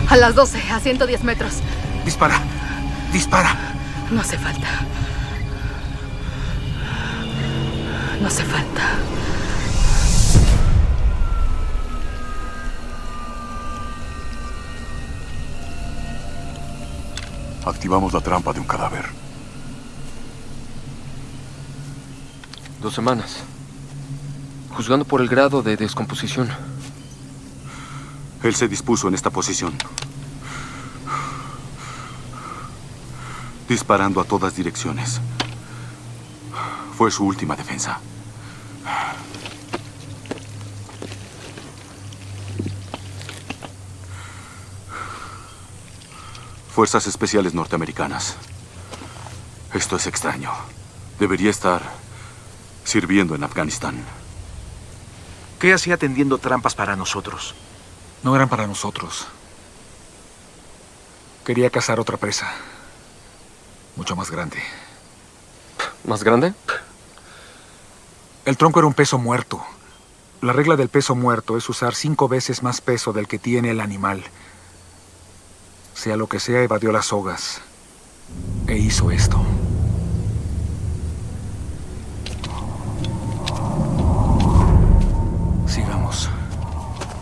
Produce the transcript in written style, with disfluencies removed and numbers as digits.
A las 12, a 110 metros. Dispara. Dispara. No hace falta. No hace falta. Activamos la trampa de un cadáver. 2 semanas. Juzgando por el grado de descomposición. Él se dispuso en esta posición. Disparando a todas direcciones. Fue su última defensa. Fuerzas Especiales Norteamericanas. Esto es extraño. Debería estar sirviendo en Afganistán. ¿Qué hacía tendiendo trampas para nosotros? No eran para nosotros. Quería cazar otra presa. Mucho más grande. ¿Más grande? El tronco era un peso muerto. La regla del peso muerto es usar 5 veces más peso del que tiene el animal. Sea lo que sea, evadió las sogas. E hizo esto.